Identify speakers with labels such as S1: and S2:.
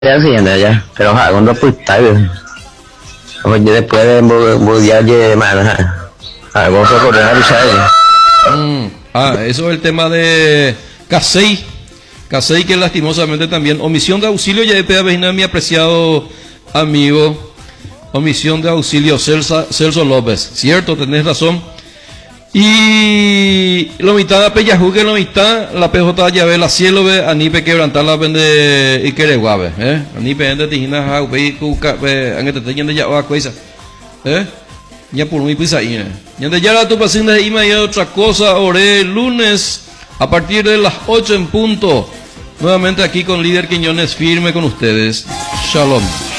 S1: Ya siguiente ya, pero con dos puestas. Oye, después de mundial de manos, vos fue por
S2: eso es el tema de Casey. Casey, que lastimosamente también, omisión de auxilio, ya de vecina, mi apreciado amigo, omisión de auxilio, Celso López, cierto, tenés razón. Y lo mitad de Peyajú, que lo mitad la PJ ya ve la cielo ve anipe quebrantar la vende y que guave, anipe ende tijina ha ve cuca ve angete te yende ya va coisa, ya por muy pisa ine yende ya la tu paciente y me otra cosa ore lunes a partir de las 8 en punto nuevamente aquí con Líder Quiñones firme con ustedes. Shalom.